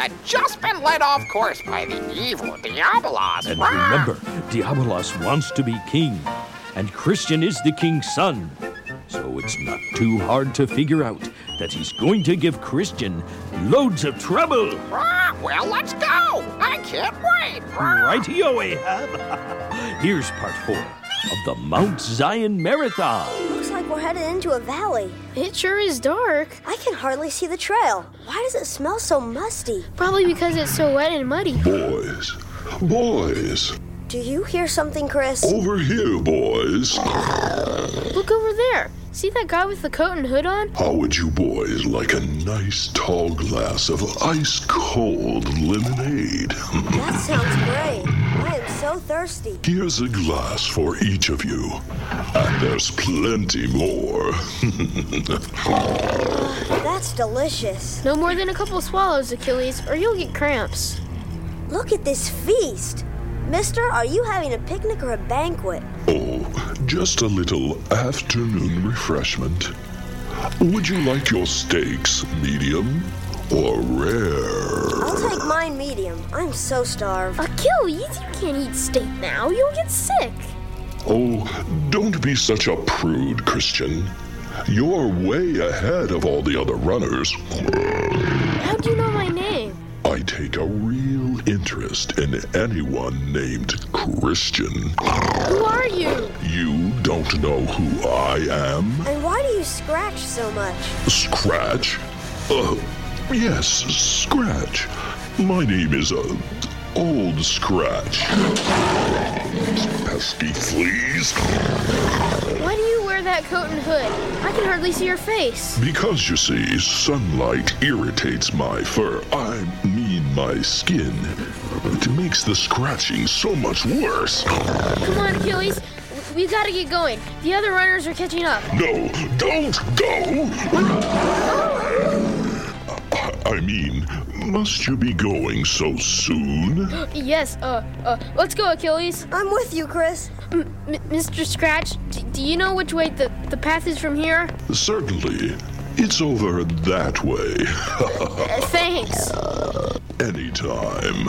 had just been led off course by the evil Diabolos. And remember, Diabolos wants to be king, and Christian is the king's son. So it's not too hard to figure out that he's going to give Christian loads of trouble. Well, let's go. I can't wait. Righty-o, Ahab. Here's part 4 of the Mount Zion Marathon. Looks like we're headed into a valley. It sure is dark. I can hardly see the trail. Why does it smell so musty? Probably because it's so wet and muddy. Boys. Do you hear something, Chris? Over here, boys. Look over there. See that guy with the coat and hood on? How would you boys like a nice tall glass of ice-cold lemonade? That sounds great. I am so thirsty. Here's a glass for each of you. And there's plenty more. That's delicious. No more than a couple swallows, Achilles, or you'll get cramps. Look at this feast. Mister, are you having a picnic or a banquet? Oh, just a little afternoon refreshment. Would you like your steaks medium or rare? I'll take mine medium. I'm so starved. Achilles, you can't eat steak now. You'll get sick. Oh, don't be such a prude, Christian. You're way ahead of all the other runners. How do you know my name? I take a real interest in anyone named Christian. Who are you? You don't know who I am? And why do you scratch so much? Scratch? Yes, Scratch. My name is, Old Scratch. Pesky fleas. Why do you wear that coat and hood? I can hardly see your face. Because, you see, sunlight irritates my fur. I mean my skin. It makes the scratching so much worse. Come on, Achilles. We've got to get going. The other runners are catching up. No, don't go! I mean, must you be going so soon? Yes, let's go, Achilles. I'm with you, Chris. Mr. Scratch, do you know which way the path is from here? Certainly. It's over that way. Thanks. Anytime.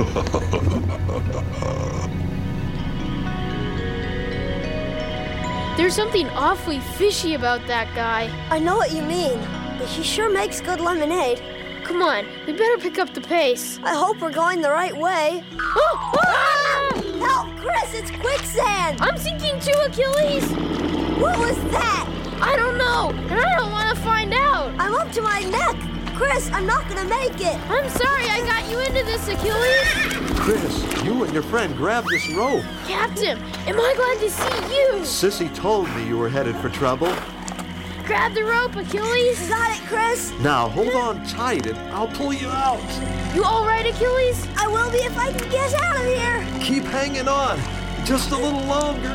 There's something awfully fishy about that guy. I know what you mean, but he sure makes good lemonade. Come on, we better pick up the pace. I hope we're going the right way. Help, Chris, it's quicksand! I'm sinking too, Achilles. What was that? I don't know, and I don't want to find out. I'm up to my neck. Chris, I'm not gonna make it. I'm sorry I got you into this, Achilles. Chris, you and your friend grabbed this rope. Captain, am I glad to see you? Sissy told me you were headed for trouble. Grab the rope, Achilles. Got it, Chris. Now hold on tight and I'll pull you out. You all right, Achilles? I will be if I can get out of here. Keep hanging on. Just a little longer.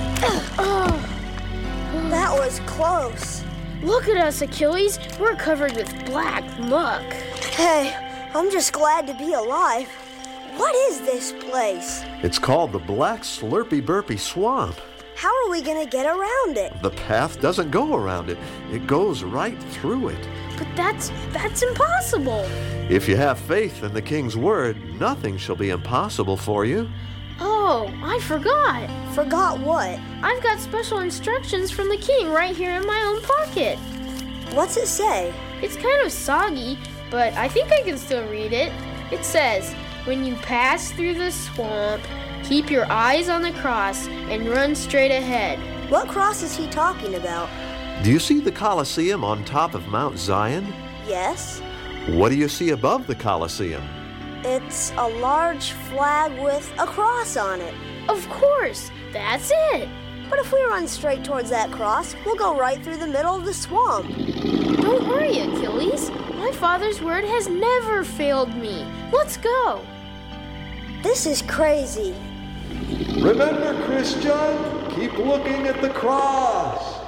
That was close. Look at us, Achilles. We're covered with black muck. Hey, I'm just glad to be alive. What is this place? It's called the Black Slurpy Burpy Swamp. How are we gonna get around it? The path doesn't go around it. It goes right through it. But that's impossible. If you have faith in the king's word, nothing shall be impossible for you. Oh, I forgot. Forgot what? I've got special instructions from the king right here in my own pocket. What's it say? It's kind of soggy, but I think I can still read it. It says, when you pass through the swamp, keep your eyes on the cross and run straight ahead. What cross is he talking about? Do you see the Colosseum on top of Mount Zion? Yes. What do you see above the Colosseum? It's a large flag with a cross on it. Of course, that's it. But if we run straight towards that cross, we'll go right through the middle of the swamp. Don't worry, Achilles. My father's word has never failed me. Let's go. This is crazy. Remember, Christian, keep looking at the cross.